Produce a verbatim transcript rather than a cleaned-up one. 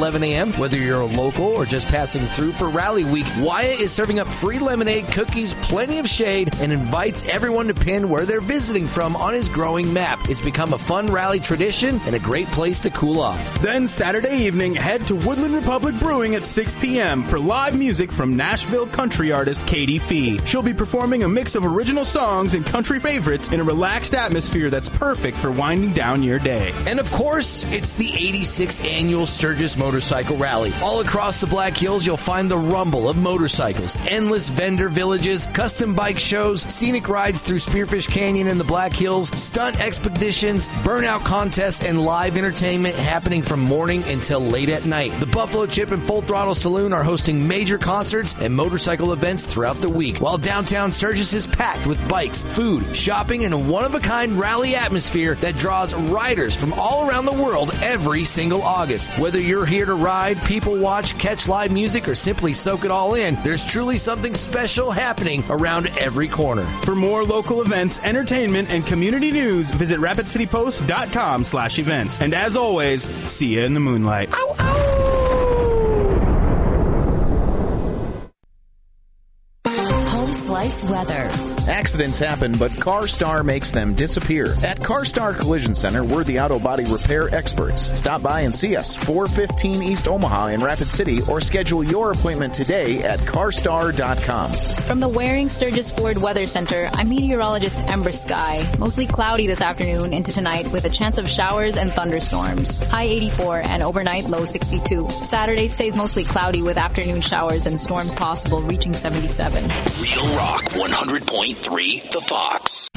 eleven a.m. Whether you're a local or just passing through for Rally Week, Wyatt is serving up free lemonade, cookies, plenty of shade, and invites everyone to pin where they're visiting from on his growing map. It's become a fun rally tradition and a great place to cool off. Then Saturday evening, head to Woodland Republic Brewing at six p.m. for live music from Nashville country artist Katie Fee. She'll be performing a mix of original songs and country favorites in a relaxed atmosphere that's perfect for winding down your day. And of course, it's the eighty-sixth Annual Sturgis Motorcycle Rally. All across the Black Hills, you'll find the rumble of motorcycles, endless vendor villages, custom bike shows, scenic rides through Spearfish Canyon and the Black Hills, stunt expeditions, burnout contests, and live entertainment happening from morning until late at night. The Buffalo Chip and Full Throttle Saloon are hosting major concerts and motorcycle events throughout the week, while downtown Sturgis is packed with bikes, food, shopping, and a one-of-a-kind rally atmosphere that draws riders from all around the world every single August. Whether you're here to ride, people watch, catch live music, or simply soak it all in, there's truly something special happening around every corner. For more local events, entertainment, and community news, visit rapid city post dot com slash events. And as always, see you in the moonlight. Ow, ow! Home Slice Weather. Accidents happen, but CarStar makes them disappear. At CarStar Collision Center, we're the auto body repair experts. Stop by and see us, four fifteen East Omaha in Rapid City, or schedule your appointment today at carstar dot com. From the Waring Sturgis Ford Weather Center, I'm meteorologist Ember Sky. Mostly cloudy this afternoon into tonight with a chance of showers and thunderstorms. High eighty-four and overnight low sixty-two. Saturday stays mostly cloudy with afternoon showers and storms possible reaching seventy-seven. Real Rock one hundred point three, The Fox.